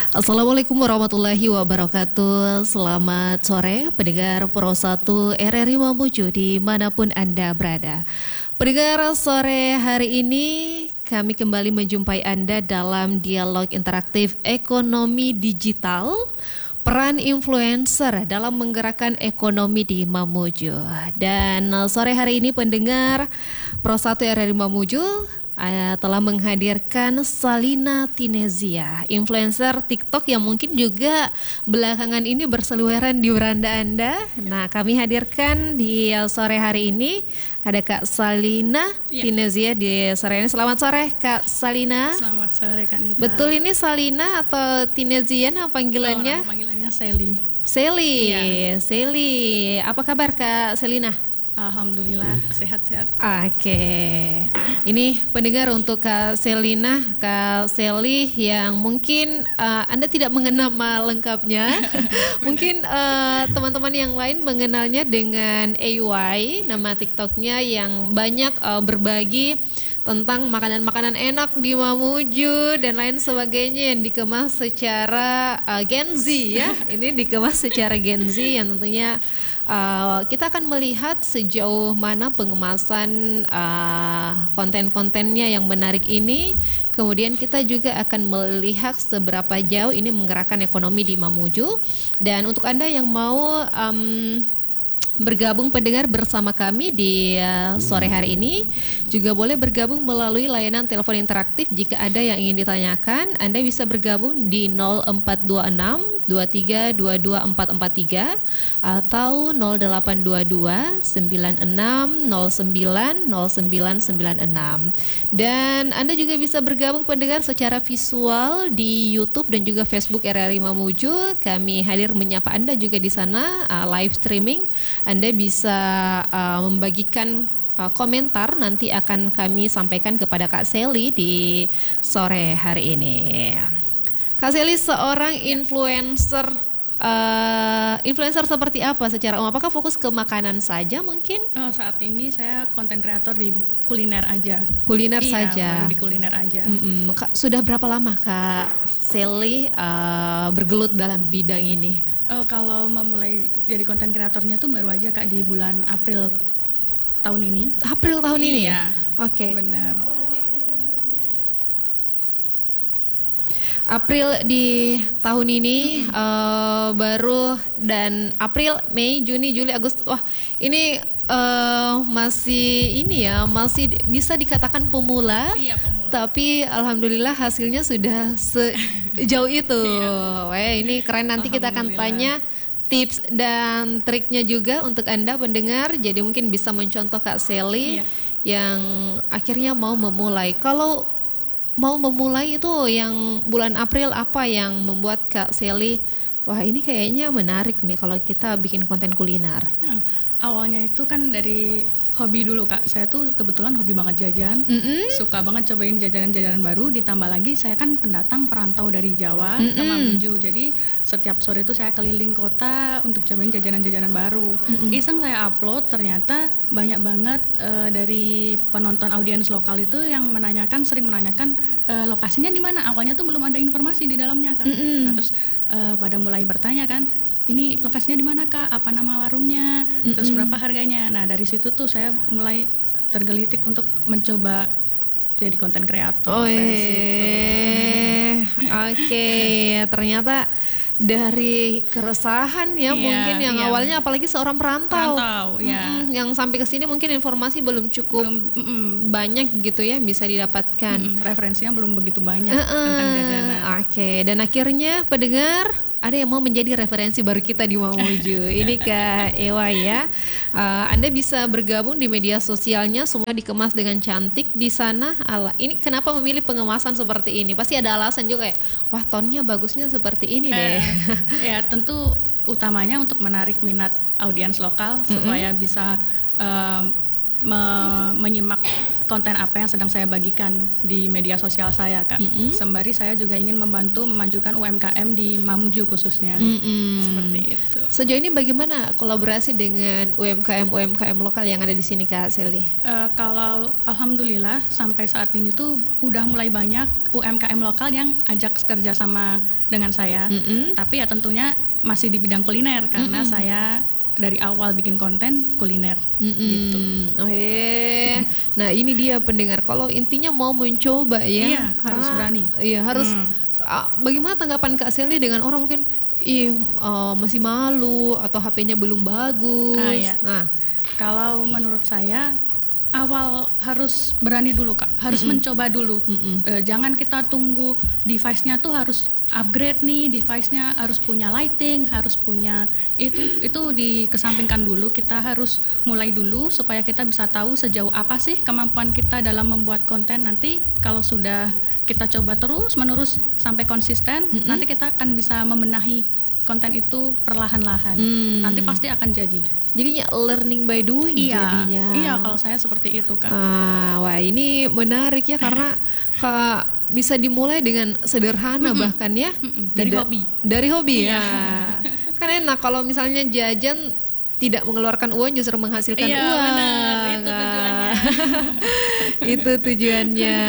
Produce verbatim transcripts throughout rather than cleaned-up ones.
Assalamualaikum warahmatullahi wabarakatuh. Selamat sore pendengar Pro satu R R I Mamuju dimanapun Anda berada. Pendengar, sore hari ini kami kembali menjumpai Anda dalam dialog interaktif ekonomi digital, peran influencer dalam menggerakkan ekonomi di Mamuju. Dan sore hari ini pendengar Pro satu R R I Mamuju Uh, telah menghadirkan Salina Tinezia, influencer TikTok yang mungkin juga belakangan ini berseliweran di beranda Anda. Nah, kami hadirkan di sore hari ini ada Kak Salina ya. Tinezia di sore ini. Selamat sore Kak Salina. Selamat sore Kak Nita. Betul ini Salina atau Tinezia nama panggilannya? Oh, panggilannya Sally. Sally, ya. Sally. Apa kabar Kak Salina? Alhamdulillah sehat-sehat. Oke, ini pendengar untuk Kak Selina, Kak Sally yang mungkin uh, Anda tidak mengenal nama lengkapnya, mungkin uh, teman-teman yang lain mengenalnya dengan A Y, nama TikToknya yang banyak uh, berbagi tentang makanan-makanan enak di Mamuju dan lain sebagainya yang dikemas secara uh, Gen Z ya. Ini dikemas secara Gen Z yang tentunya Uh, kita akan melihat sejauh mana pengemasan uh, konten-kontennya yang menarik ini. Kemudian kita juga akan melihat seberapa jauh ini menggerakkan ekonomi di Mamuju. Dan untuk Anda yang mau um, bergabung pendengar bersama kami di uh, sore hari ini, juga boleh bergabung melalui layanan telepon interaktif. Jika ada yang ingin ditanyakan, Anda bisa bergabung di nol empat dua enam dua tiga dua dua empat empat tiga atau nol delapan dua dua sembilan enam nol sembilan nol sembilan sembilan enam. Dan Anda juga bisa bergabung pendengar secara visual di YouTube dan juga Facebook R R I Mamuju. Kami hadir menyapa Anda juga di sana uh, live streaming. Anda bisa uh, membagikan uh, komentar, nanti akan kami sampaikan kepada Kak Sally di sore hari ini. Kak Sally seorang influencer, uh, influencer seperti apa secara umum? Apakah fokus ke makanan saja mungkin? Oh, saat ini saya konten kreator di kuliner aja. Kuliner iya, saja. Baru di kuliner aja. Mm-mm. Kak, sudah berapa lama Kak Sally uh, bergelut dalam bidang ini? Oh, kalau memulai jadi konten kreatornya tuh baru aja Kak di bulan April tahun ini. April tahun iya, ini? Iya. Oke. Okay. Benar. April di tahun ini mm-hmm. uh, baru dan April, Mei, Juni, Juli, Agustus. Wah, ini uh, masih ini ya, masih bisa dikatakan pemula. Iya, pemula. Tapi alhamdulillah hasilnya sudah sejauh itu. Iya. Wah, ini keren, nanti kita akan tanya tips dan triknya juga untuk Anda pendengar. Jadi mungkin bisa mencontoh Kak Sally iya. yang akhirnya mau memulai. Kalau mau memulai itu yang bulan April, apa yang membuat Kak Sally, wah ini kayaknya menarik nih kalau kita bikin konten kuliner? Nah, awalnya itu kan dari hobi dulu Kak. Saya tuh kebetulan hobi banget jajan, mm-hmm. suka banget cobain jajanan-jajanan baru. Ditambah lagi saya kan pendatang perantau dari Jawa mm-hmm. ke Mamuju. Jadi setiap sore itu saya keliling kota untuk cobain jajanan-jajanan baru. Mm-hmm. Iseng saya upload, ternyata banyak banget uh, dari penonton audiens lokal itu yang menanyakan, sering menanyakan uh, lokasinya di mana. Awalnya tuh belum ada informasi di dalamnya Kak. Mm-hmm. Nah, terus uh, pada mulai bertanya kan, ini lokasinya di mana Kak? Apa nama warungnya? Mm-mm. Terus berapa harganya? Nah, dari situ tuh saya mulai tergelitik untuk mencoba jadi konten kreator. Oh, dari situ. Oke, okay. Ternyata dari keresahan ya, iya, mungkin yang iya. awalnya apalagi seorang perantau, perantau ya. yang sampai ke sini mungkin informasi belum cukup belum, mm, banyak gitu ya bisa didapatkan. Mm, referensinya belum begitu banyak uh, uh, tentang jajanan. Oke, okay. Dan akhirnya pendengar ada yang mau menjadi referensi baru kita di Mamuju. Ini Kak Ewa ya. Uh, Anda bisa bergabung di media sosialnya, semua dikemas dengan cantik di sana. Ala, ini kenapa memilih pengemasan seperti ini? Pasti ada alasan juga ya. Wah, tonnya bagusnya seperti ini deh. Eh, ya tentu utamanya untuk menarik minat audiens lokal, mm-hmm. supaya bisa um, me- menyimak konten apa yang sedang saya bagikan di media sosial saya, Kak. Mm-hmm. Sembari saya juga ingin membantu memajukan U M K M di Mamuju khususnya. Mm-hmm. Seperti itu. Sejauh ini bagaimana kolaborasi dengan U M K M U M K M lokal yang ada di sini, Kak Seli? Uh, kalau alhamdulillah sampai saat ini tuh udah mulai banyak U M K M lokal yang ajak kerja sama dengan saya. Mm-hmm. Tapi ya tentunya masih di bidang kuliner karena mm-hmm. saya dari awal bikin konten kuliner mm-hmm. gitu. Oke. Nah ini dia pendengar, kalau intinya mau mencoba ya, iya, karena, harus berani. Iya harus. Mm. Bagaimana tanggapan Kak Seli dengan orang mungkin, ih uh, masih malu atau H P-nya belum bagus. Ah, iya. Nah kalau menurut saya awal harus berani dulu, Kak. Harus mm-mm. mencoba dulu. E, jangan kita tunggu device-nya tuh harus upgrade nih, device-nya harus punya lighting, harus punya itu itu dikesampingkan dulu. Kita harus mulai dulu supaya kita bisa tahu sejauh apa sih kemampuan kita dalam membuat konten. Nanti kalau sudah kita coba terus menerus sampai konsisten, mm-mm. nanti kita akan bisa membenahi konten itu perlahan-lahan. Hmm. Nanti pasti akan jadi. Jadinya learning by doing iya, jadinya. Iya, kalau saya seperti itu, Kak. Ah, wah ini menarik ya karena Kak bisa dimulai dengan sederhana mm-mm. bahkan ya. Mm-mm. Dari da- hobi. Dari hobi iya. ya. Kan enak kalau misalnya jajan tidak mengeluarkan uang justru menghasilkan iya, uang. Benar, itu tujuannya. Itu tujuannya.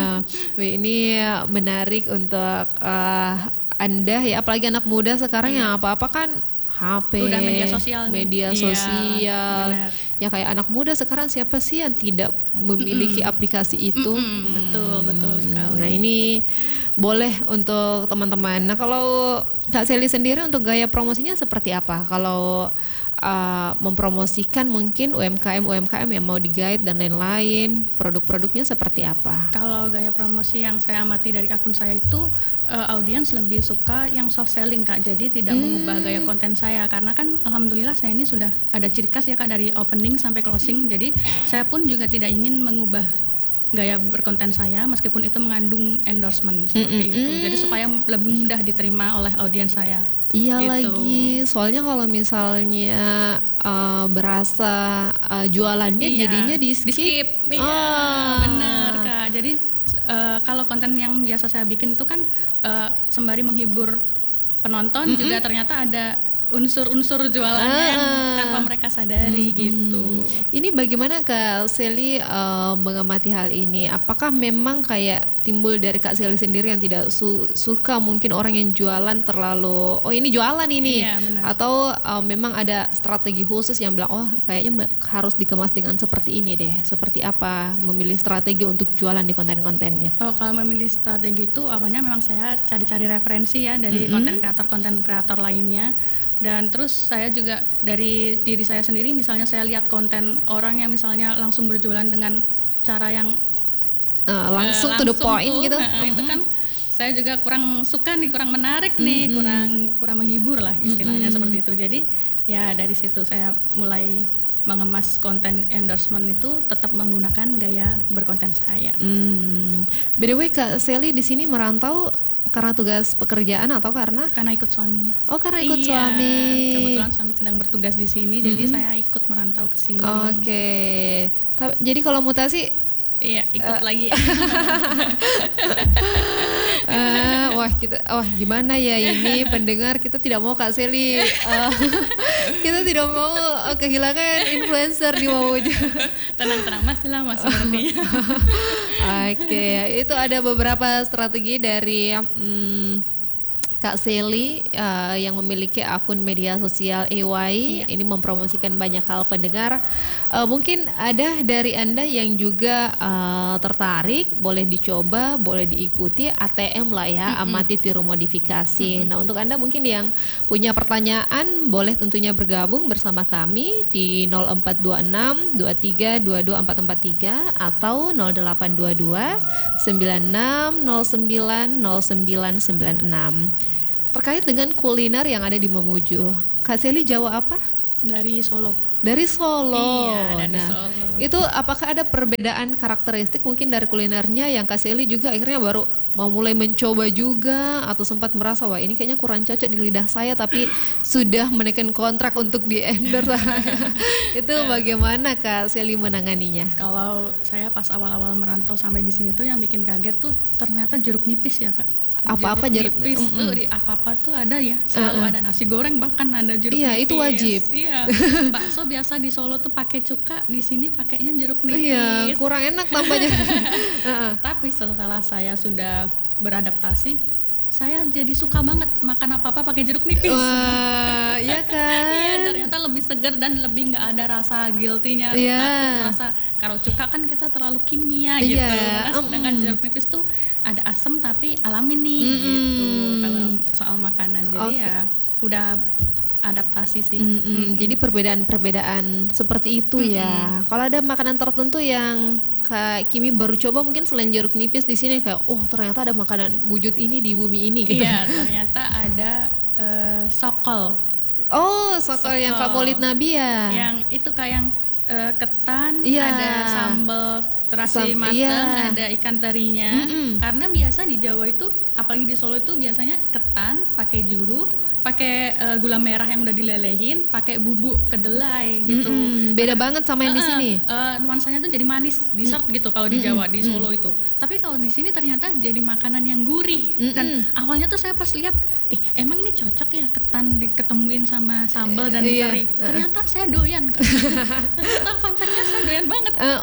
Wih, ini menarik untuk uh, Anda ya, apalagi anak muda sekarang iya. yang apa-apa kan H P, udah media sosial, media iya, sosial. Benar. Ya kayak anak muda sekarang siapa sih yang tidak memiliki Mm-mm. aplikasi itu? Mm-mm. Betul, betul sekali. Nah ini boleh untuk teman-teman. Nah kalau Kak Seli sendiri untuk gaya promosinya seperti apa? Kalau uh, mempromosikan mungkin U M K M U M K M yang mau di-guide dan lain-lain, produk-produknya seperti apa? Kalau gaya promosi yang saya amati dari akun saya itu uh, audiens lebih suka yang soft selling, Kak. Jadi tidak hmm. mengubah gaya konten saya karena kan alhamdulillah saya ini sudah ada ciri khas ya, Kak, dari opening sampai closing. Jadi saya pun juga tidak ingin mengubah gaya berkonten saya meskipun itu mengandung endorsement seperti mm-hmm. itu. Jadi supaya lebih mudah diterima oleh audiens saya. Iya gitu. Lagi, soalnya kalau misalnya uh, berasa uh, jualannya iya, jadinya di skip. Di skip. Iya, ah. benar, Kak. Jadi uh, kalau konten yang biasa saya bikin itu kan uh, sembari menghibur penonton mm-hmm. juga ternyata ada unsur-unsur jualannya ah, yang tanpa mereka sadari hmm, gitu. Ini bagaimana Kak Seli uh, mengamati hal ini? Apakah memang kayak timbul dari Kak Seli sendiri yang tidak su- suka mungkin orang yang jualan terlalu, oh ini jualan ini, iya, atau uh, memang ada strategi khusus yang bilang oh kayaknya harus dikemas dengan seperti ini deh. Seperti apa memilih strategi untuk jualan di konten-kontennya? Oh kalau memilih strategi itu awalnya memang saya cari-cari referensi ya dari mm-hmm. konten kreator-konten kreator lainnya. Dan terus saya juga dari diri saya sendiri, misalnya saya lihat konten orang yang misalnya langsung berjualan dengan cara yang uh, langsung, uh, langsung to the point tuh, gitu. Nah, uh-huh. Itu kan saya juga kurang suka nih, kurang menarik nih, mm-hmm. kurang kurang menghibur lah istilahnya mm-hmm. seperti itu. Jadi ya dari situ saya mulai mengemas konten endorsement itu tetap menggunakan gaya berkonten saya. Mm. By the way Kak Seli di sini merantau karena tugas pekerjaan atau karena? Karena ikut suami. Oh, karena ikut iya, suami. Kebetulan suami sedang bertugas di sini, mm-hmm. jadi saya ikut merantau ke sini. Oke. Okay. Jadi kalau mutasi? Iya, ikut uh, lagi. uh, wah kita, wah gimana ya ini pendengar, kita tidak mau Kak Seli, uh, kita tidak mau uh, kehilangan influencer di Mamuju. Tenang-tenang, masih lama sepertinya. Oke, okay. Itu ada beberapa strategi dari um, Kak Seli uh, yang memiliki akun media sosial A Y, iya. Ini mempromosikan banyak hal pendengar. Uh, mungkin ada dari Anda yang juga uh, tertarik, boleh dicoba, boleh diikuti, A T M lah ya, mm-hmm. amati tiru modifikasi. Mm-hmm. Nah untuk Anda mungkin yang punya pertanyaan, boleh tentunya bergabung bersama kami di nol empat dua enam dua tiga dua dua empat empat tiga atau nol delapan dua dua sembilan enam nol sembilan nol sembilan sembilan enam. Terkait dengan kuliner yang ada di Mamuju, Kak Seli Jawa apa? Dari Solo. Dari Solo. Iya, dari nah, Solo. Itu apakah ada perbedaan karakteristik mungkin dari kulinernya yang Kak Sally juga akhirnya baru mau mulai mencoba juga atau sempat merasa wah ini kayaknya kurang cocok di lidah saya tapi sudah menekan kontrak untuk di endorse. Itu bagaimana Kak Sally menanganinya? Kalau saya pas awal-awal merantau sampai di sini tuh yang bikin kaget tuh ternyata jeruk nipis ya Kak. Apa-apa jeruk nipis mm -mm. tuh di apa-apa tuh ada ya, selalu uh -uh. ada nasi goreng bahkan ada jeruk iya, nipis. Itu wajib. Iya. Bakso biasa di Solo tuh pakai cuka, di sini pakainya jeruk nipis. Iya, kurang enak tampaknya. uh-uh. Tapi setelah saya sudah beradaptasi, saya jadi suka banget makan apa-apa pakai jeruk nipis. Wah, iya kan? Iya, ternyata lebih segar dan lebih nggak ada rasa guilty-nya. Iya. Takut rasa kalau cuka kan kita terlalu kimia Iya. gitu. Nah, sedangkan Mm. jeruk nipis tuh ada asam tapi alami nih Mm-mm. gitu. Kalau soal makanan jadi Okay. ya udah adaptasi sih. Mm-mm. Mm-mm. Jadi perbedaan-perbedaan seperti itu Mm-mm. ya. Kalau ada makanan tertentu yang Kak Kimi baru coba mungkin selain jeruk nipis di sini kayak oh ternyata ada makanan wujud ini di bumi ini gitu. Iya, ternyata ada eh, sokol. Oh, sokol yang Kak Maulid Nabi ya. Yang itu kayak yang eh, ketan, Iya. ada sambal terasi Sam- matang, iya. ada ikan terinya. Mm-mm. Karena biasa di Jawa itu, apalagi di Solo itu biasanya ketan, pakai juruh, pakai eh, gula merah yang udah dilelehin, pakai bubuk kedelai gitu. Mm-mm. Beda banget sama yang di Eh, eh, sini. eh, nuansanya tuh jadi manis, dessert gitu kalau di Jawa, di Solo itu. Tapi kalau di sini ternyata jadi makanan yang gurih. Dan awalnya tuh saya pas lihat, eh emang ini cocok ya ketan diketemuin sama sambal dan Iya. teri. Ternyata saya doyan. Kak. Ternyata fun fact-nya saya doyan banget. Eh,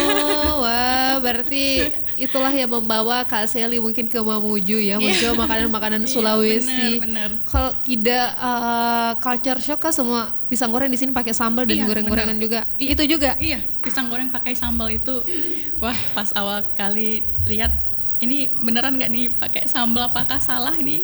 oh, wah, berarti itulah yang membawa Kak Sally mungkin ke Mamuju ya, mencoba makanan-makanan Sulawesi. Iya, bener, bener. Kalau tidak uh, culture shock kan semua pisang goreng di sini pakai sambal dan Iya, goreng-gorengan bener. juga. Iya. Itu juga. Iya, pisang goreng pakai sambal itu, wah pas awal kali lihat ini beneran nggak nih pakai sambal, apakah salah ini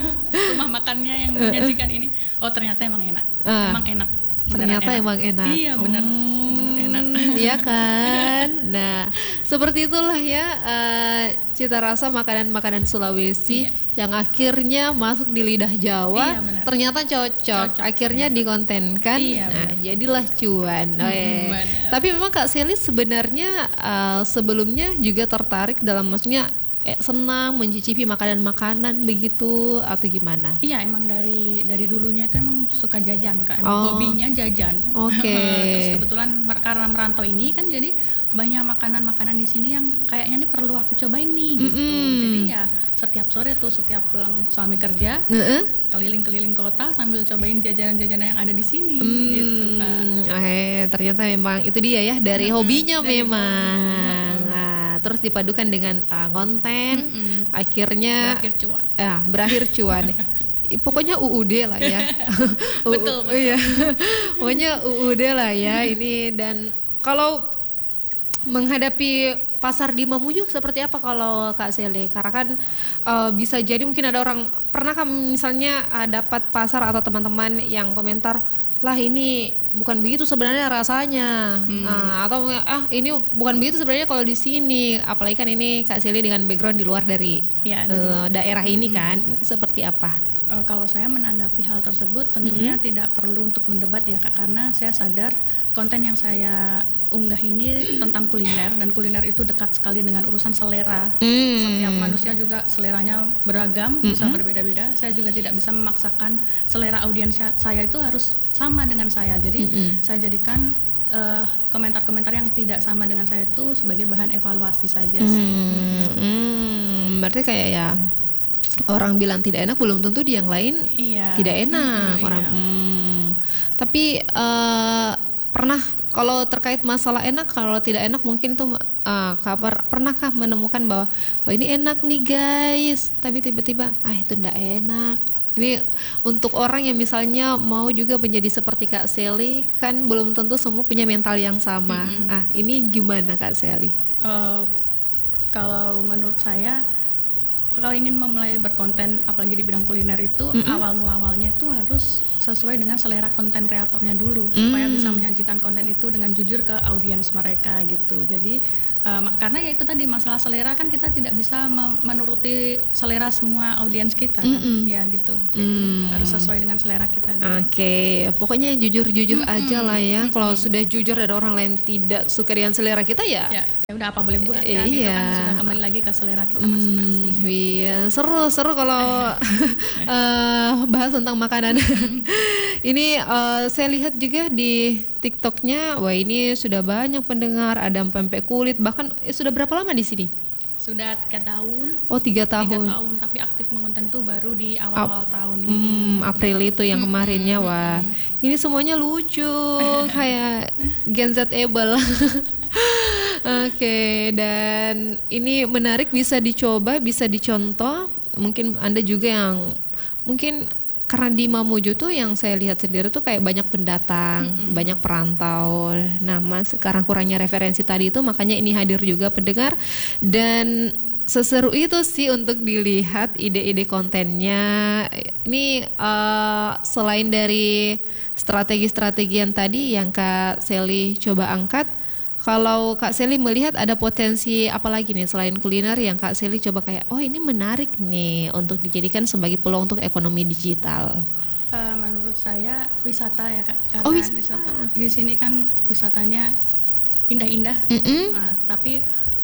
rumah makannya yang menyajikan ini? Oh ternyata emang enak, Ah. emang enak. Beneran Ternyata enak. emang enak. Iya bener, Hmm, bener enak. Iya kan. Nah, seperti itulah ya uh, cita rasa makanan-makanan Sulawesi Iya. yang akhirnya masuk di lidah Jawa. Iya, benar. Ternyata cocok. Cocok, akhirnya ternyata. dikontenkan. Iya, nah, benar. jadilah cuan. Oh, Mm-mm, iya. benar. Tapi memang Kak Sally sebenarnya uh, sebelumnya juga tertarik dalam maksudnya eh, senang mencicipi makanan-makanan begitu atau gimana? Iya emang dari dari dulunya itu emang suka jajan Kak, emang Oh. hobinya jajan. Oke. Terus kebetulan mer- karena merantau ini kan jadi banyak makanan-makanan di sini yang kayaknya nih perlu aku cobain nih gitu. Mm-mm. Jadi ya setiap sore tuh setiap pulang suami kerja Heeh. keliling-keliling kota sambil cobain jajanan-jajanan yang ada di sini Hmm, gitu Kak. eh ternyata memang itu dia ya dari Mm-mm, hobinya dari memang. hobi. Nah, terus dipadukan dengan uh, konten, Mm-mm. akhirnya Berakhir cuan. ya berakhir cuan. I- Pokoknya U U D lah ya. U U Betul, betul. Iya. Pokoknya U U D lah ya ini dan kalau menghadapi pasar di Mamuju seperti apa kalau Kak Sally? Karena kan uh, bisa jadi mungkin ada orang pernah kan misalnya uh, dapat pasar atau teman-teman yang komentar lah ini bukan begitu sebenarnya rasanya. Hmm. Nah, atau ah ini bukan begitu sebenarnya kalau di sini. Apalagi kan ini Kak Sally dengan background di luar dari Ya, dari- uh, daerah ini kan seperti apa? Eh, kalau saya menanggapi hal tersebut tentunya tidak perlu untuk mendebat ya Kak, karena saya sadar konten yang saya unggah ini tentang kuliner dan kuliner itu dekat sekali dengan urusan selera. Hmm. Setiap manusia juga seleranya beragam, bisa berbeda-beda. Saya juga tidak bisa memaksakan selera audiens saya itu harus sama dengan saya. Jadi saya jadikan eh, komentar-komentar yang tidak sama dengan saya itu sebagai bahan evaluasi saja sih. Hmm, hmm, berarti kayak ya orang bilang tidak enak belum tentu di yang lain Iya. tidak enak Mm, orang. iya. Hmm. Tapi eh, pernah kalau terkait masalah enak kalau tidak enak mungkin itu eh, kabar pernahkah menemukan bahwa wah ini enak nih guys tapi tiba-tiba ah itu tidak enak. Ini untuk orang yang misalnya mau juga menjadi seperti Kak Sally kan belum tentu semua punya mental yang sama. Ah ini gimana Kak Sally? Eh, kalau menurut saya kalau ingin memulai berkonten apalagi di bidang kuliner itu awal awalnya itu harus sesuai dengan selera konten kreatornya dulu supaya bisa menyajikan konten itu dengan jujur ke audiens mereka gitu. Jadi uh, karena ya itu tadi masalah selera kan kita tidak bisa menuruti selera semua audiens kita kan, mm-hmm. ya gitu. Jadi mm. harus sesuai dengan selera kita. Oke, okay. Pokoknya jujur-jujur mm-hmm. aja lah ya. Mm-hmm. Kalau sudah jujur ada orang lain tidak suka dengan selera kita ya. Ya, ya udah apa boleh buat kan, iya. Itu kan sudah kembali lagi ke selera kita masing-masing. Mm, iya, seru-seru kalau uh, bahas tentang makanan. Ini uh, saya lihat juga di TikToknya, wah ini sudah banyak pendengar, ada pempek kulit, bahkan eh, sudah berapa lama di sini? Sudah tiga tahun. Oh tiga tahun. Tiga tahun, tapi aktif mengonten tuh baru di awal-awal Ap- tahun ini. Hmm, April itu yang kemarinnya, wah ini semuanya lucu, kayak Gen Z-able. Oke, okay, dan ini menarik, bisa dicoba, bisa dicontoh. Mungkin Anda juga yang mungkin karena di Mamuju tuh yang saya lihat sendiri tuh kayak banyak pendatang, mm-hmm. banyak perantau. Nah, mas sekarang kurangnya referensi tadi itu, makanya ini hadir juga pendengar. Dan seseru itu sih untuk dilihat ide-ide kontennya. Ini uh, selain dari strategi-strategi yang tadi yang Kak Sally coba angkat, kalau Kak Sally melihat ada potensi apa lagi nih selain kuliner yang Kak Sally coba kayak, oh ini menarik nih untuk dijadikan sebagai peluang untuk ekonomi digital? Uh, menurut saya wisata ya Kak, karena oh, wisata. Wisata, di sini kan wisatanya indah-indah, mm-hmm. nah, tapi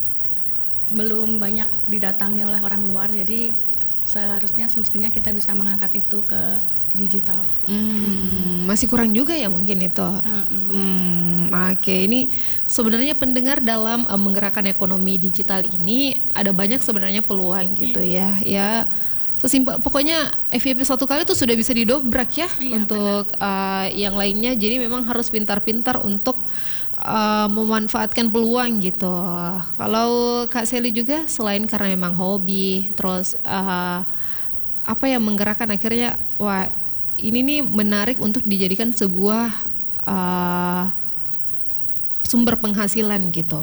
belum banyak didatangi oleh orang luar, jadi seharusnya semestinya kita bisa mengangkat itu ke digital. Hmm, masih kurang juga ya mungkin itu. Mm-hmm. Hmm, Oke, okay. Ini sebenarnya pendengar dalam uh, menggerakkan ekonomi digital ini ada banyak sebenarnya peluang gitu yeah. ya. Ya sesimpel pokoknya F Y P satu kali itu sudah bisa didobrak ya yeah, untuk uh, yang lainnya. Jadi memang harus pintar-pintar untuk uh, memanfaatkan peluang gitu. Kalau Kak Sally juga selain karena memang hobi, terus uh, apa yang menggerakkan akhirnya wah ini nih menarik untuk dijadikan sebuah uh, sumber penghasilan gitu.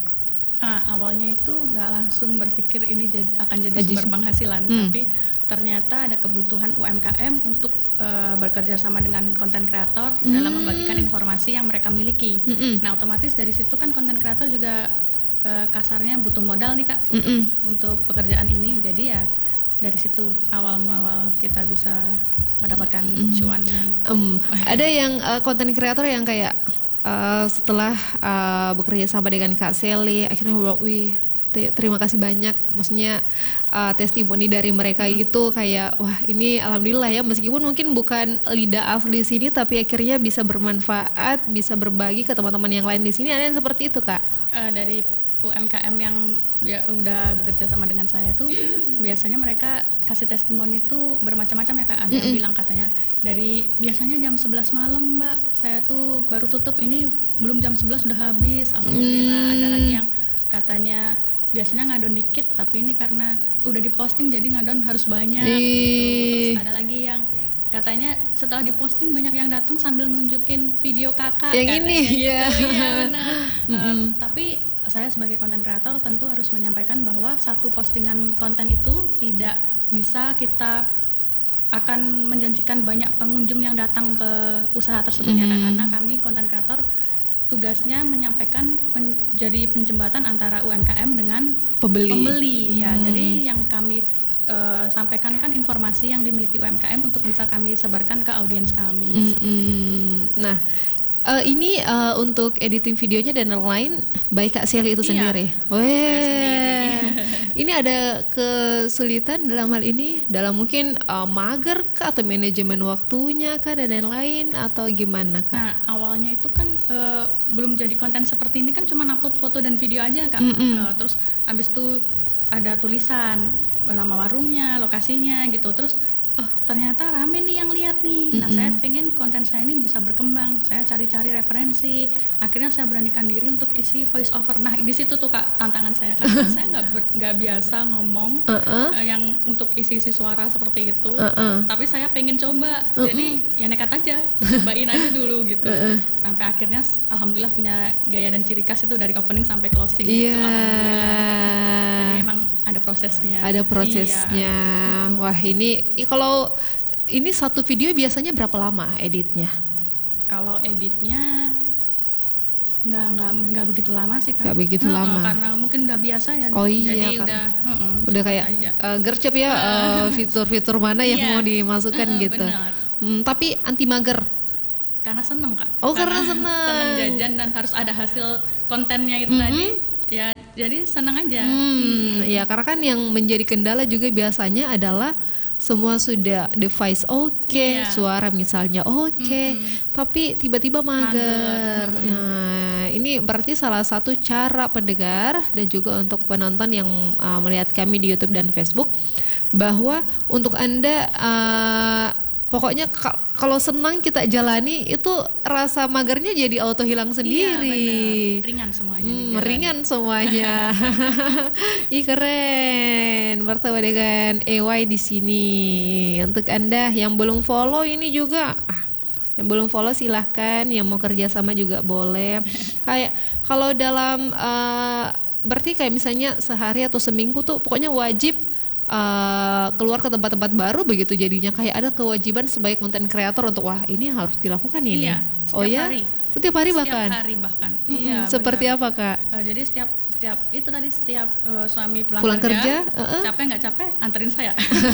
Ah, awalnya itu nggak langsung berpikir ini jad, akan jadi Ajis. sumber penghasilan, hmm. tapi ternyata ada kebutuhan U M K M untuk uh, bekerja sama dengan konten kreator hmm. dalam membagikan informasi yang mereka miliki. Hmm. Nah, otomatis dari situ kan konten kreator juga uh, kasarnya butuh modal nih Kak hmm. untuk, untuk pekerjaan ini. Jadi ya dari situ awal-awal kita bisa mendapatkan mm. cuannya. Um, ada yang konten uh, kreator yang kayak uh, setelah uh, bekerja sama dengan Kak Sally akhirnya bilang, wih t- terima kasih banyak. Maksudnya uh, testimoni dari mereka mm. gitu kayak wah ini alhamdulillah ya, meskipun mungkin bukan lidah asli sini tapi akhirnya bisa bermanfaat, bisa berbagi ke teman-teman yang lain di sini. Ada yang seperti itu Kak? Uh, dari U M K M yang ya, udah bekerja sama dengan saya tuh biasanya mereka kasih testimoni tuh bermacam-macam ya Kak. Ada mm-hmm. yang bilang katanya dari biasanya jam sebelas malam Mbak saya tuh baru tutup, ini belum jam sebelas udah habis, alhamdulillah. Mm. Ada lagi yang katanya biasanya ngadon dikit tapi ini karena udah diposting jadi ngadon harus banyak mm. gitu. Terus ada lagi yang katanya setelah diposting banyak yang datang sambil nunjukin video kakak yang katanya, ini gitu. ya, ya benar. Mm-hmm. uh, tapi saya sebagai konten kreator tentu harus menyampaikan bahwa satu postingan konten itu tidak bisa kita akan menjanjikan banyak pengunjung yang datang ke usaha tersebut mm. ya Kak. Karena kami konten kreator tugasnya menyampaikan menjadi penjembatan antara U M K M dengan pembeli, pembeli mm. ya. Jadi yang kami uh, sampaikan kan informasi yang dimiliki U M K M untuk bisa kami sebarkan ke audiens kami mm. seperti itu. Nah, Uh, ini uh, untuk editing videonya dan lain-lain baik Kak Sally itu iya, sendiri. Weh, ini ada kesulitan dalam hal ini dalam mungkin uh, mager kah atau manajemen waktunya kah dan lain-lain atau gimana Kak? Nah awalnya itu kan uh, belum jadi konten seperti ini kan cuma upload foto dan video aja Kak. Uh, terus habis itu ada tulisan nama warungnya, lokasinya gitu. Terus oh ternyata rame nih yang lihat nih. Nah, mm-hmm. saya pengen konten saya ini bisa berkembang. Saya cari-cari referensi. Akhirnya saya beranikan diri untuk isi voice over. Nah, di situ tuh Kak tantangan saya karena saya nggak nggak biasa ngomong uh-uh. uh, yang untuk isi-isi suara seperti itu. Uh-uh. Tapi saya pengen coba. Uh-uh. Jadi ya nekat aja, cobain aja dulu gitu. Uh-uh. Sampai akhirnya alhamdulillah punya gaya dan ciri khas itu dari opening sampai closing yeah. gitu. Alhamdulillah. Jadi memang ada prosesnya. Ada prosesnya. Iya. Wah, ini kalau ini satu video biasanya berapa lama editnya? Kalau editnya nggak nggak nggak begitu lama sih Kak. Nggak begitu Heeh, lama. Karena mungkin udah biasa ya. Oh iya, jadi karena udah heeh, udah cepat kayak aja. uh, gercep ya uh, fitur-fitur mana yang Iya. mau dimasukkan Heeh, gitu. benar. Hmm, tapi anti mager. Karena seneng Kak. Oh, karena seneng. seneng jajan dan harus ada hasil kontennya itu Mm-hmm. tadi. Ya jadi seneng aja. Hmm, ya karena kan yang menjadi kendala juga biasanya adalah semua sudah device oke, Iya. suara misalnya oke, tapi tiba-tiba mager. Mager, Nah, ini berarti salah satu cara pendengar dan juga untuk penonton yang uh, melihat kami di YouTube dan Facebook bahwa untuk Anda uh, pokoknya ka- kalau senang kita jalani itu rasa magernya jadi auto hilang Iya, sendiri. benar. Ringan semuanya. Hmm, dijalani. ringan semuanya. Ih keren. Bertemu dengan A Y di sini. Untuk Anda yang belum follow ini juga ah, yang belum follow silahkan, yang mau kerja sama juga boleh. Kayak kalau dalam uh, berarti kayak misalnya sehari atau seminggu tuh pokoknya wajib uh, keluar ke tempat-tempat baru begitu, jadinya kayak ada kewajiban sebagai konten kreator untuk wah ini harus dilakukan ini. Iya, Oh setiap ya, hari. setiap hari bahkan. Setiap hari bahkan. Mm-mm, Iya. seperti benar. apa Kak? Eh, jadi setiap setiap itu tadi setiap eh, suami pulang, Pulang kerja, kerja, uh-uh. capek nggak capek, anterin saya,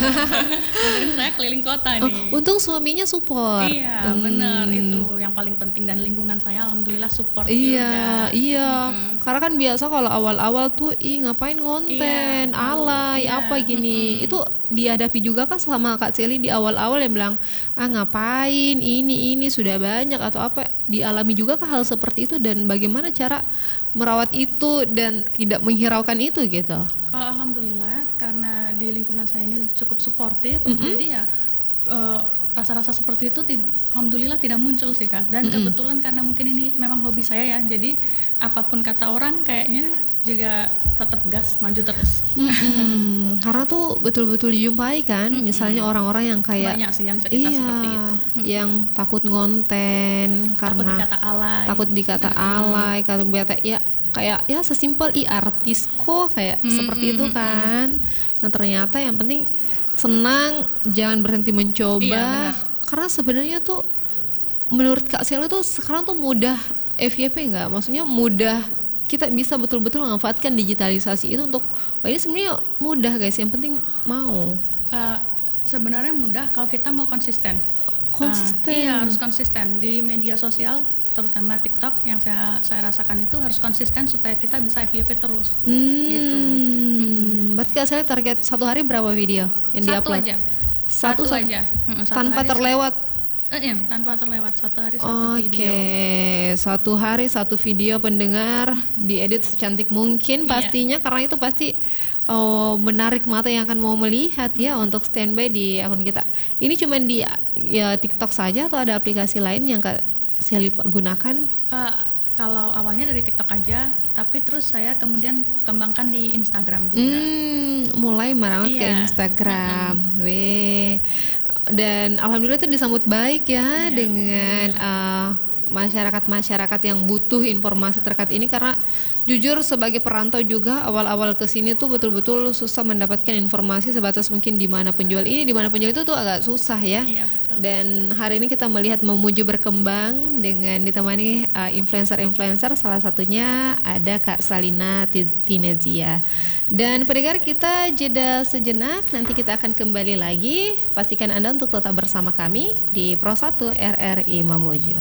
anterin saya keliling kota Oh, nih. untung suaminya support. Iya, Hmm. benar itu yang paling penting, dan lingkungan saya alhamdulillah support Iya, juga. iya. Mm-mm. Karena kan biasa kalau awal-awal tuh, ih ngapain konten, Iya, alay, iya, apa gini. mm-mm. Itu dihadapi juga kan sama Kak Sally di awal-awal yang bilang, ah ngapain, ini ini sudah banyak atau apa. Dialami juga kan hal seperti itu dan bagaimana cara merawat itu dan tidak menghiraukan itu gitu. Kalau alhamdulillah karena di lingkungan saya ini cukup suportif, Mm-mm. jadi ya eh, rasa-rasa seperti itu tid- alhamdulillah tidak muncul sih Kak. Dan Mm-mm. kebetulan karena mungkin ini memang hobi saya ya, jadi apapun kata orang kayaknya juga tetap gas maju terus. Mm-mm. Karena tuh betul-betul dijumpai kan, misalnya orang-orang yang kayak Banyak sih yang cerita iya, seperti itu. yang takut ngonten Takut karena dikata alay. takut dikata alay, takut dikata ya kayak ya sesimpel i artis kok kayak Mm, seperti mm, itu mm, kan. Nah ternyata yang penting senang, jangan berhenti mencoba. Iya, benar. Karena sebenarnya tuh menurut Kak Sally tuh sekarang tuh mudah F Y P nggak? Maksudnya mudah kita bisa betul-betul memanfaatkan digitalisasi itu untuk wah ini sebenarnya mudah guys, yang penting mau. Eh, sebenarnya mudah kalau kita mau konsisten. Konsisten. Eh, iya harus konsisten di media sosial, terutama TikTok yang saya saya rasakan itu harus konsisten supaya kita bisa F Y P terus. Hmm, Gitu. Berarti Kak Sally target satu hari berapa video yang Satu diupload? aja. Satu, Satu satu aja. Mm, satu tanpa hari terlewat. Eh, iya, tanpa terlewat satu hari satu Oke, video. satu hari satu video pendengar diedit secantik mungkin Iya. pastinya karena itu pasti oh, menarik mata yang akan mau melihat ya untuk standby di akun kita. Ini cuma di ya TikTok saja atau ada aplikasi lain yang Kak Sally gunakan? Eh, kalau awalnya dari TikTok aja, tapi terus saya kemudian kembangkan di Instagram juga. Hmm, mulai merawat ke Iya. Instagram. Weh. Dan alhamdulillah itu disambut baik ya Iya, dengan uh, masyarakat-masyarakat yang butuh informasi terkait ini, karena jujur sebagai perantau juga awal-awal ke sini tuh betul-betul susah mendapatkan informasi, sebatas mungkin di mana penjual ini, di mana penjual itu tuh agak susah ya. Iya, betul. Dan hari ini kita melihat memuju berkembang dengan ditemani uh, influencer-influencer, salah satunya ada Kak Salina Tinezia. Dan pendengar kita jeda sejenak, nanti kita akan kembali lagi. Pastikan Anda untuk tetap bersama kami di Pro satu R R I Mamuju.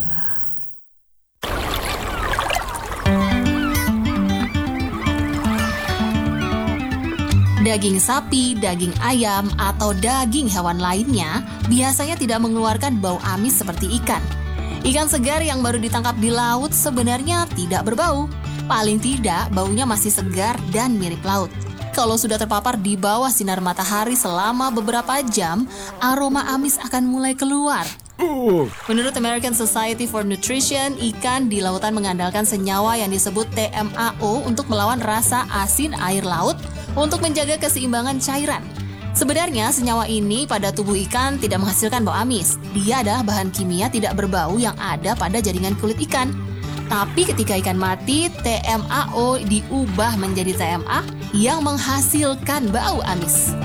Daging sapi, daging ayam, atau daging hewan lainnya biasanya tidak mengeluarkan bau amis seperti ikan. Ikan segar yang baru ditangkap di laut sebenarnya tidak berbau. Paling tidak baunya masih segar dan mirip laut. Kalau sudah terpapar di bawah sinar matahari selama beberapa jam, aroma amis akan mulai keluar. Menurut American Society for Nutrition, ikan di lautan mengandalkan senyawa yang disebut T M A O untuk melawan rasa asin air laut untuk menjaga keseimbangan cairan. Sebenarnya senyawa ini pada tubuh ikan tidak menghasilkan bau amis. Dia adalah bahan kimia tidak berbau yang ada pada jaringan kulit ikan. Tapi ketika ikan mati, T M A O diubah menjadi T M A yang menghasilkan bau amis.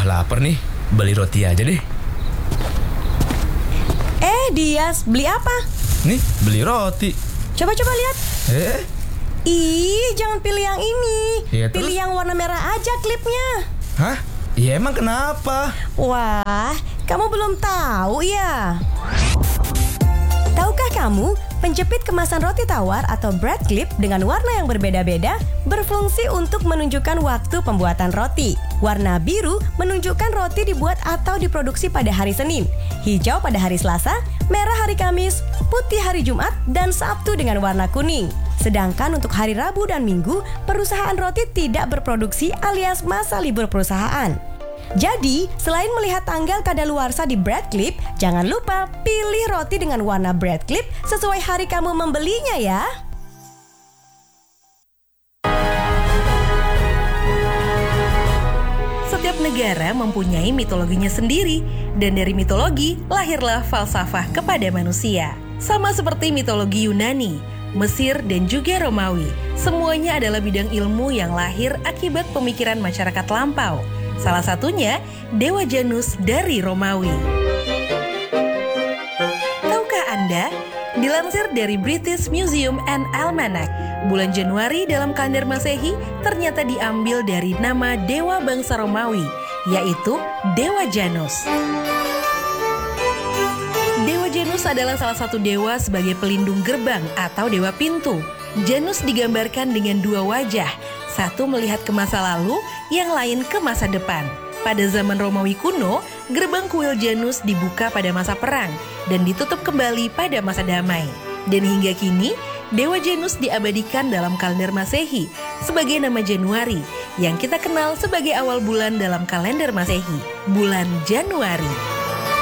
lapar nih, beli roti aja deh. Eh Dias, beli apa? Nih, beli roti. Coba-coba lihat. Eh? Ih, jangan pilih yang ini. Ya, pilih terus? yang warna merah aja klipnya. Hah? Ya emang kenapa? Wah, kamu belum tahu ya? Tahukah kamu, penjepit kemasan roti tawar atau bread clip dengan warna yang berbeda-beda berfungsi untuk menunjukkan waktu pembuatan roti. Warna biru menunjukkan roti dibuat atau diproduksi pada hari Senin, hijau pada hari Selasa, merah hari Kamis, putih hari Jumat, dan Sabtu dengan warna kuning. Sedangkan untuk hari Rabu dan Minggu, perusahaan roti tidak berproduksi alias masa libur perusahaan. Jadi, selain melihat tanggal kadaluarsa di bread clip, jangan lupa pilih roti dengan warna bread clip sesuai hari kamu membelinya ya. Setiap negara mempunyai mitologinya sendiri, dan dari mitologi lahirlah falsafah kepada manusia. Sama seperti mitologi Yunani, Mesir, dan juga Romawi, semuanya adalah bidang ilmu yang lahir akibat pemikiran masyarakat lampau. Salah satunya Dewa Janus dari Romawi. Tahukah Anda? Dilansir dari British Museum and Almanac, bulan Januari dalam kalender Masehi ternyata diambil dari nama dewa bangsa Romawi, yaitu Dewa Janus. Dewa Janus adalah salah satu dewa sebagai pelindung gerbang atau dewa pintu. Janus digambarkan dengan dua wajah, satu melihat ke masa lalu, yang lain ke masa depan. Pada zaman Romawi kuno, gerbang kuil Janus dibuka pada masa perang dan ditutup kembali pada masa damai. Dan hingga kini, Dewa Janus diabadikan dalam kalender Masehi sebagai nama Januari, yang kita kenal sebagai awal bulan dalam kalender Masehi, bulan Januari.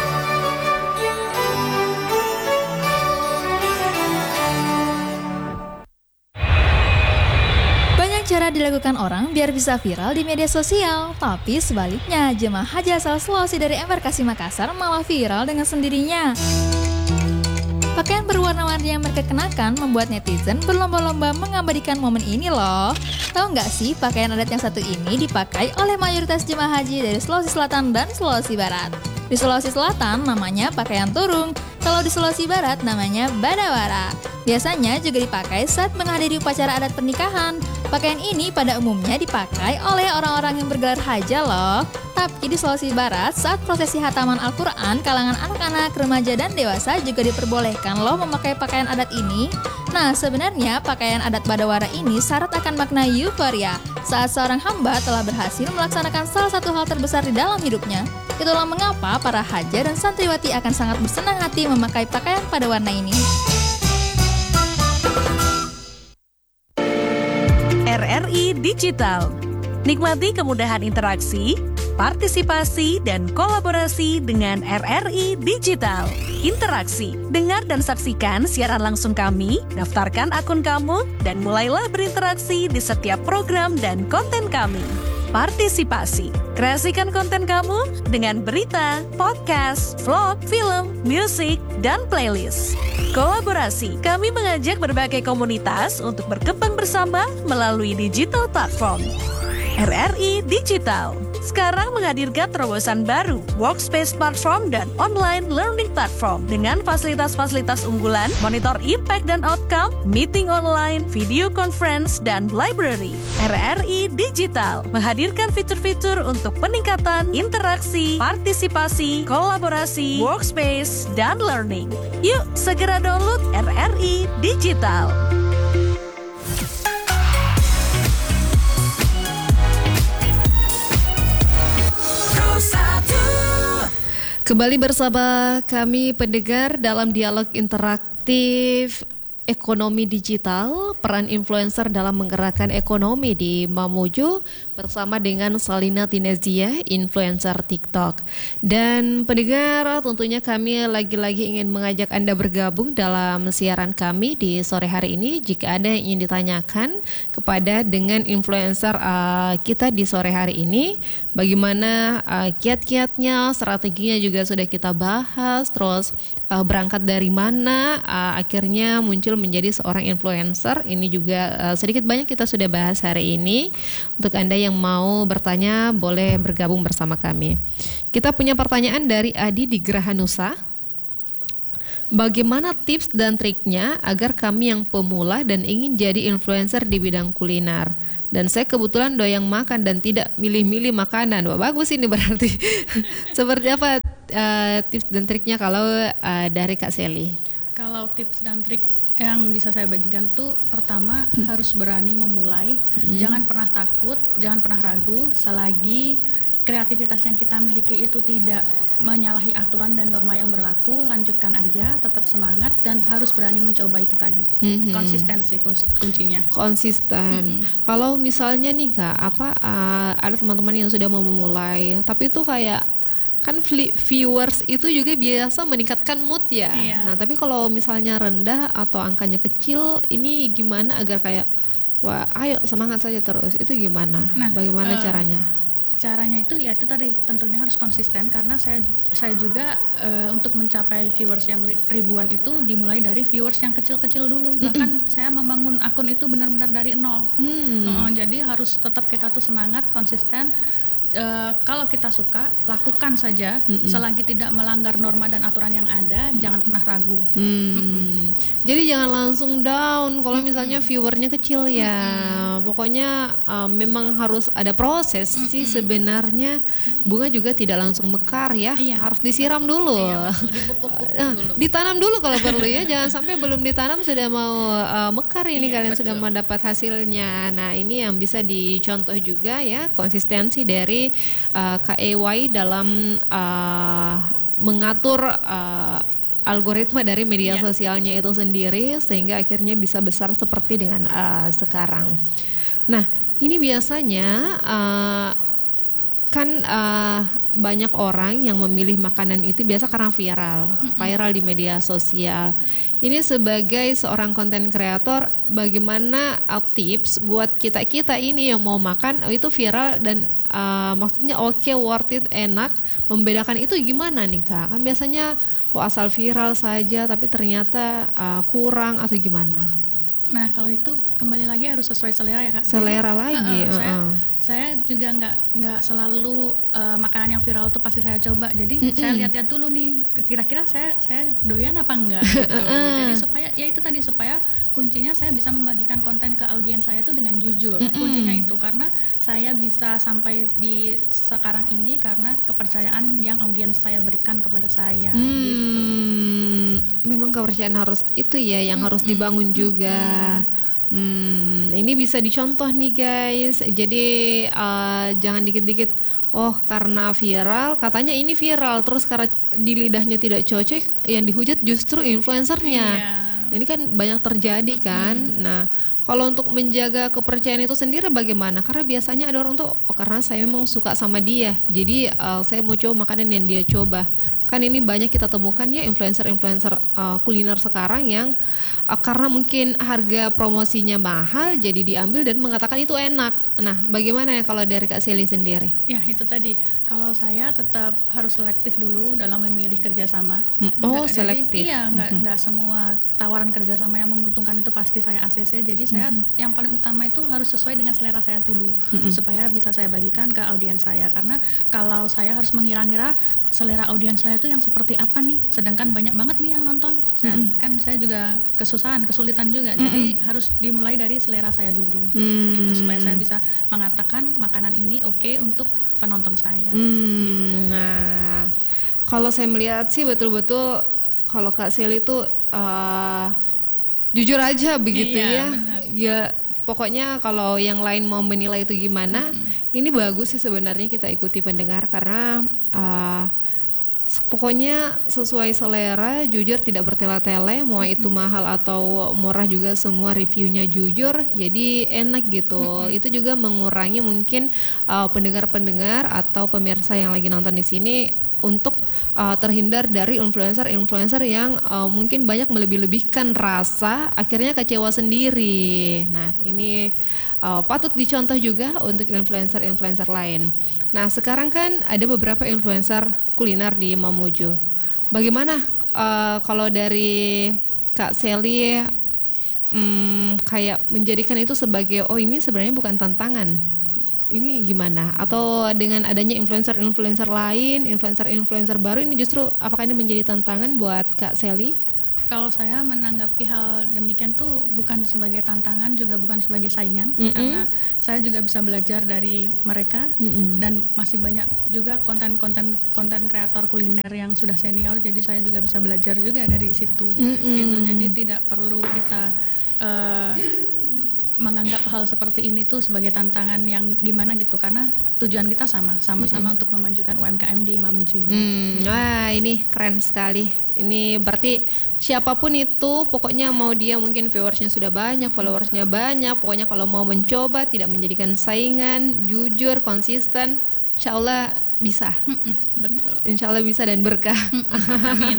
Cara dilakukan orang biar bisa viral di media sosial, tapi sebaliknya jemaah haji asal Sulawesi dari Embarkasi Makassar malah viral dengan sendirinya. Pakaian berwarna-warni yang mereka kenakan membuat netizen berlomba-lomba mengabadikan momen ini loh. Tahu nggak sih, pakaian adat yang satu ini dipakai oleh mayoritas jemaah haji dari Sulawesi Selatan dan Sulawesi Barat. Di Sulawesi Selatan namanya pakaian turung, kalau di Sulawesi Barat namanya badawara. Biasanya juga dipakai saat menghadiri upacara adat pernikahan. Pakaian ini pada umumnya dipakai oleh orang-orang yang bergelar haja loh. Tapi di Sulawesi Barat, saat prosesi hataman Al-Quran, kalangan anak-anak, remaja, dan dewasa juga diperbolehkan loh memakai pakaian adat ini. Nah, sebenarnya pakaian adat badawara ini syarat akan makna euforia saat seorang hamba telah berhasil melaksanakan salah satu hal terbesar di dalam hidupnya. Itulah mengapa para haja dan santriwati akan sangat bersenang hati memakai pakaian pada warna ini. R R I Digital. Nikmati kemudahan interaksi, partisipasi, dan kolaborasi dengan R R I Digital. Interaksi, dengar dan saksikan siaran langsung kami, daftarkan akun kamu, dan mulailah berinteraksi di setiap program dan konten kami. Partisipasi, kreasikan konten kamu dengan berita, podcast, vlog, film, musik, dan playlist. Kolaborasi, kami mengajak berbagai komunitas untuk berkembang bersama melalui digital platform. R R I Digital sekarang menghadirkan terobosan baru, workspace platform dan online learning platform dengan fasilitas-fasilitas unggulan, monitor impact dan outcome, meeting online, video conference, dan library. R R I Digital menghadirkan fitur-fitur untuk peningkatan interaksi, partisipasi, kolaborasi, workspace, dan learning. Yuk, segera download R R I Digital. Kembali bersama kami pendengar dalam dialog interaktif ekonomi digital, peran influencer dalam menggerakkan ekonomi di Mamuju bersama dengan Salina Tinezia, influencer TikTok. Dan pendengar, tentunya kami lagi-lagi ingin mengajak Anda bergabung dalam siaran kami di sore hari ini. Jika ada yang ingin ditanyakan kepada dengan influencer uh, kita di sore hari ini, bagaimana uh, kiat-kiatnya, strateginya juga sudah kita bahas. Terus uh, berangkat dari mana uh, akhirnya muncul menjadi seorang influencer. Ini juga uh, sedikit banyak kita sudah bahas hari ini. Untuk Anda yang mau bertanya boleh bergabung bersama kami. Kita punya pertanyaan dari Adi di Gerahanusa. Bagaimana tips dan triknya agar kami yang pemula dan ingin jadi influencer di bidang kuliner? Dan saya kebetulan doyan makan dan tidak milih-milih makanan. Wah, bagus ini berarti. Seperti apa uh, tips dan triknya kalau uh, dari Kak Sally? Kalau tips dan trik yang bisa saya bagikan tuh pertama hmm. harus berani memulai. Hmm. Jangan pernah takut, jangan pernah ragu selagi kreativitas yang kita miliki itu tidak menyalahi aturan dan norma yang berlaku, lanjutkan aja, tetap semangat dan harus berani mencoba itu tadi. Mm-hmm. Konsistensi kuncinya. Konsisten. Mm-hmm. Kalau misalnya nih Kak, apa uh, ada teman-teman yang sudah mau memulai, tapi itu kayak kan viewers itu juga biasa meningkatkan mood ya. Iya. Nah, tapi kalau misalnya rendah atau angkanya kecil, ini gimana agar kayak wah, ayo semangat saja terus. Itu gimana? Nah, bagaimana uh, caranya? Caranya itu ya itu tadi tentunya harus konsisten karena saya saya juga uh, untuk mencapai viewers yang ribuan itu dimulai dari viewers yang kecil-kecil dulu. Bahkan saya membangun akun itu benar-benar dari nol. Hmm. Uh, jadi harus tetap kita tuh semangat, konsisten. Uh, kalau kita suka lakukan saja. Mm-mm. Selagi tidak melanggar norma dan aturan yang ada, jangan pernah ragu. Hmm. Jadi jangan langsung down kalau misalnya viewernya kecil ya. Mm-mm. Pokoknya uh, memang harus ada proses. Mm-mm. Sih sebenarnya bunga juga tidak langsung mekar ya. Iya. Harus disiram dulu. Iya, dipupuk-pupuk nah, dulu. Ditanam dulu kalau perlu ya. Jangan sampai belum ditanam sudah mau uh, mekar ini iya, kalian betul. Sudah mendapat hasilnya. Nah, ini yang bisa dicontoh juga ya konsistensi dari Uh, K E Y dalam uh, mengatur uh, algoritma dari media yeah. sosialnya itu sendiri sehingga akhirnya bisa besar seperti dengan uh, sekarang. Nah, ini biasanya uh, kan uh, banyak orang yang memilih makanan itu biasa karena viral, viral di media sosial. Ini sebagai seorang konten kreator, bagaimana uh, tips buat kita-kita ini yang mau makan oh, itu viral dan uh, maksudnya oke, okay, worth it, enak, membedakan itu gimana nih Kak? Kan biasanya oh, asal viral saja tapi ternyata uh, kurang atau gimana? Nah kalau itu kembali lagi harus sesuai selera ya Kak. Selera Jadi, lagi. Uh, uh, saya, uh. saya juga nggak nggak selalu uh, makanan yang viral tuh pasti saya coba. Jadi mm-mm. saya lihat-lihat dulu nih, kira-kira saya saya doyan apa enggak. Gitu. Jadi supaya ya itu tadi supaya kuncinya saya bisa membagikan konten ke audiens saya itu dengan jujur. Mm-mm. Kuncinya itu karena saya bisa sampai di sekarang ini karena kepercayaan yang audiens saya berikan kepada saya. Mm. Gitu. Memang kepercayaan harus itu ya yang mm-mm. harus dibangun juga. Hmm, ini bisa dicontoh nih guys. Jadi uh, jangan dikit-dikit oh karena viral, katanya ini viral terus karena di lidahnya tidak cocok, yang dihujat justru influencernya. Iya. Ini kan banyak terjadi kan. Mm-hmm. Nah, kalau untuk menjaga kepercayaan itu sendiri bagaimana? Karena biasanya ada orang tuh oh, karena saya memang suka sama dia, jadi uh, saya mau coba makanan yang dia coba. Kan ini banyak kita temukan ya influencer-influencer uh, kuliner sekarang yang uh, karena mungkin harga promosinya mahal jadi diambil dan mengatakan itu enak. Nah, bagaimana ya kalau dari Kak Sally sendiri? Ya itu tadi, kalau saya tetap harus selektif dulu dalam memilih kerjasama. Oh enggak, Jadi, selektif. iya, nggak mm-hmm. nggak semua tawaran kerjasama yang menguntungkan itu pasti saya A C C. Jadi saya mm-hmm. yang paling utama itu harus sesuai dengan selera saya dulu mm-hmm. supaya bisa saya bagikan ke audiens saya. Karena kalau saya harus mengira-ngira selera audiens saya itu yang seperti apa nih, sedangkan banyak banget nih yang nonton. Saya, mm-hmm. kan saya juga kesusahan, kesulitan juga. Mm-hmm. Jadi harus dimulai dari selera saya dulu, mm-hmm. gitu supaya saya bisa mengatakan makanan ini oke okay untuk penonton saya. Mm-hmm. Gitu. Nah, kalau saya melihat sih betul-betul kalau Kak Sally itu uh, jujur aja begitu iya, ya. Benar. Ya pokoknya kalau yang lain mau menilai itu gimana, mm-hmm. ini bagus sih sebenarnya kita ikuti pendengar karena uh, pokoknya sesuai selera, jujur, tidak bertele-tele, mau itu mahal atau murah juga semua reviewnya jujur, jadi enak gitu. Mm-hmm. Itu juga mengurangi mungkin uh, pendengar-pendengar atau pemirsa yang lagi nonton di sini untuk uh, terhindar dari influencer-influencer yang uh, mungkin banyak melebih-lebihkan rasa, akhirnya kecewa sendiri. Nah ini uh, patut dicontoh juga untuk influencer-influencer lain. Nah sekarang kan ada beberapa influencer kuliner di Mamuju. Bagaimana uh, kalau dari Kak Sally hmm, kayak menjadikan itu sebagai oh ini sebenarnya bukan tantangan, ini gimana? Atau dengan adanya influencer-influencer lain, influencer-influencer baru ini justru apakah ini menjadi tantangan buat Kak Sally? Kalau saya menanggapi hal demikian tuh bukan sebagai tantangan, juga bukan sebagai saingan, Mm-mm. karena saya juga bisa belajar dari mereka. Mm-mm. Dan masih banyak juga konten-konten konten kreator kuliner yang sudah senior, jadi saya juga bisa belajar juga dari situ. Mm-mm. Gitu. Jadi tidak perlu kita uh, menganggap hal seperti ini tuh sebagai tantangan yang gimana gitu, karena tujuan kita sama, sama-sama Mm-mm. untuk memajukan U M K M di Mamuju ini. Hmm, wah ini keren sekali. Ini berarti siapapun itu, pokoknya mau dia mungkin viewersnya sudah banyak, followersnya banyak, pokoknya kalau mau mencoba tidak menjadikan saingan, jujur, konsisten, insya Allah bisa. Betul. Insya Allah bisa dan berkah. Amin.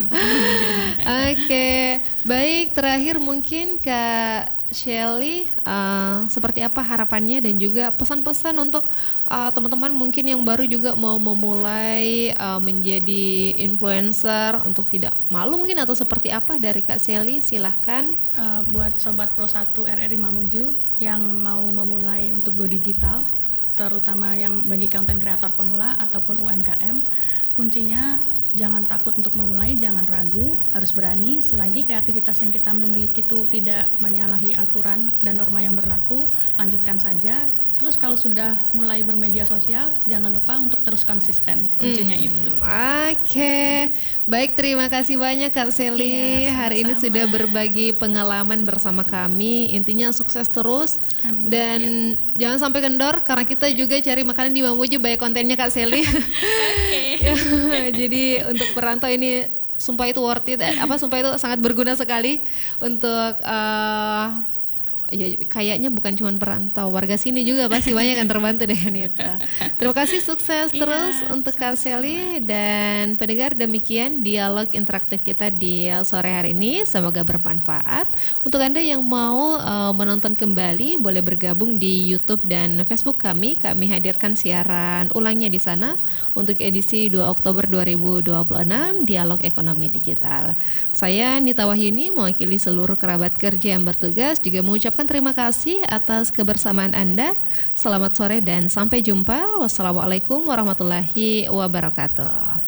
Oke, baik, terakhir mungkin Kak Shelly, uh, seperti apa harapannya dan juga pesan-pesan untuk uh, teman-teman mungkin yang baru juga mau memulai uh, menjadi influencer, untuk tidak malu mungkin atau seperti apa dari Kak Shelly, silahkan. Uh, buat Sobat Pro satu R R I Mamuju yang mau memulai untuk go digital, terutama yang bagi konten kreator pemula ataupun U M K M, kuncinya jangan takut untuk memulai, jangan ragu, harus berani. Selagi kreativitas yang kita miliki itu tidak menyalahi aturan dan norma yang berlaku, lanjutkan saja. Terus kalau sudah mulai bermedia sosial, jangan lupa untuk terus konsisten, kuncinya Hmm, itu. Oke, baik, terima kasih banyak Kak Shelly. Iya, Hari ini sama-sama. sudah berbagi pengalaman bersama kami. Intinya sukses terus. Amin. Dan jangan sampai kendor, karena kita juga cari makanan di Mamuju, banyak kontennya Kak Shelly. Oke. Jadi untuk perantau ini sumpah itu worth it. Eh, Apa sumpah itu sangat berguna sekali untuk eh, ya kayaknya bukan cuma perantau, warga sini juga pasti banyak yang terbantu dengan itu. Terima kasih, sukses Iya, terus untuk Kak Shelly dan pendengar. Demikian dialog interaktif kita di sore hari ini, semoga bermanfaat. Untuk Anda yang mau uh, menonton kembali, boleh bergabung di YouTube dan Facebook kami. Kami hadirkan siaran ulangnya di sana untuk edisi dua Oktober dua ribu dua puluh enam, Dialog Ekonomi Digital. Saya Nita Wahyuni mewakili seluruh kerabat kerja yang bertugas, juga mengucapkan terima kasih atas kebersamaan Anda. Selamat sore dan sampai jumpa. Wassalamualaikum warahmatullahi wabarakatuh.